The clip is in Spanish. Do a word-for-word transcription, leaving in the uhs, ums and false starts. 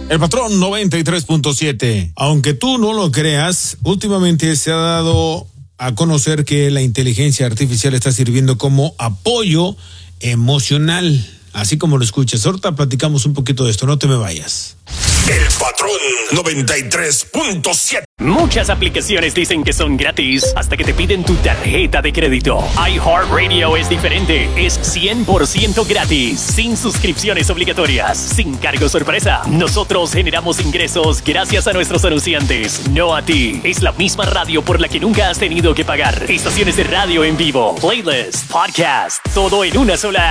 El Patrón noventa y tres punto siete. Aunque tú no lo creas, últimamente se ha dado a conocer que la inteligencia artificial está sirviendo como apoyo emocional, así como lo escuchas. Ahorita platicamos un poquito de esto, no te me vayas. El Patrón noventa y tres punto siete. Muchas aplicaciones dicen que son gratis hasta que te piden tu tarjeta de crédito. iHeartRadio es diferente. Es cien por ciento gratis, sin suscripciones obligatorias, sin cargo sorpresa. Nosotros generamos ingresos gracias a nuestros anunciantes, no a ti. Es la misma radio por la que nunca has tenido que pagar. Estaciones de radio en vivo, playlist, podcast, todo en una sola